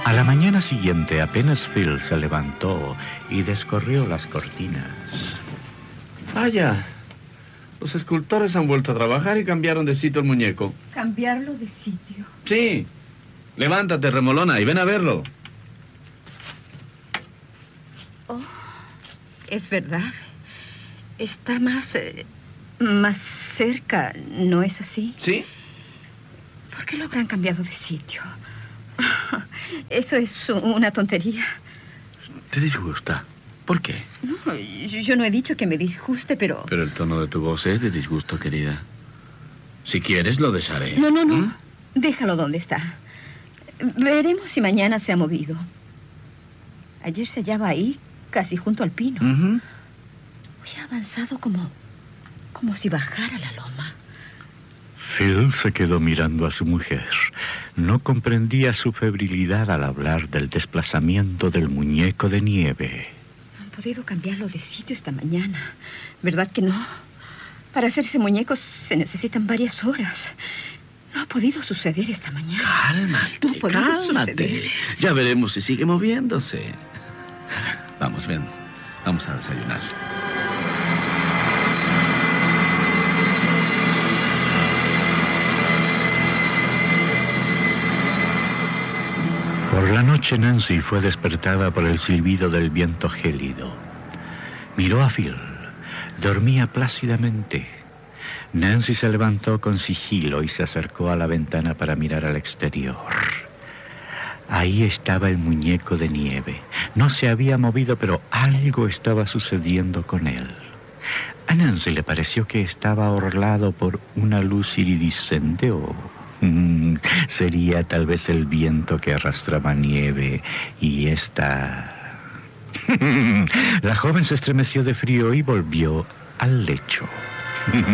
A la mañana siguiente, apenas Phil se levantó y descorrió las cortinas. Vaya, los escultores han vuelto a trabajar y cambiaron de sitio el muñeco. ¿Cambiarlo de sitio? Sí. Levántate, remolona, y ven a verlo. Oh, es verdad. Está más cerca, ¿no es así? ¿Sí? ¿Por qué lo habrán cambiado de sitio? Eso es una tontería. ¿Te disgusta? ¿Por qué? No, yo no he dicho que me disguste, pero... Pero el tono de tu voz es de disgusto, querida. Si quieres, lo desharé. No. Déjalo donde está. Veremos si mañana se ha movido. Ayer se hallaba ahí, casi junto al pino. Hoy ha avanzado como si bajara la loma. Phil se quedó mirando a su mujer. No comprendía su febrilidad al hablar del desplazamiento del muñeco de nieve. Han podido cambiarlo de sitio esta mañana, ¿verdad que no? Para hacer ese muñeco se necesitan varias horas. No ha podido suceder esta mañana. Cálmate, cálmate. Ya veremos si sigue moviéndose. Vamos, ven. Vamos a desayunar. Por la noche, Nancy fue despertada por el silbido del viento gélido. Miró a Phil. Dormía plácidamente. Nancy se levantó con sigilo y se acercó a la ventana para mirar al exterior. Ahí estaba el muñeco de nieve. No se había movido, pero algo estaba sucediendo con él. A Nancy le pareció que estaba orlado por una luz iridiscente o... sería tal vez el viento que arrastraba nieve y esta... La joven se estremeció de frío y volvió al lecho.